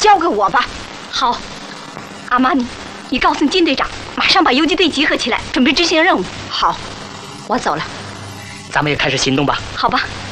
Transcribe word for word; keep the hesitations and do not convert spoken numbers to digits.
交给我吧。 好，阿玛尼，你告诉金队长，马上把游击队集合起来，准备执行任务。 好， 我走了。 咱们也开始行动吧。 好吧。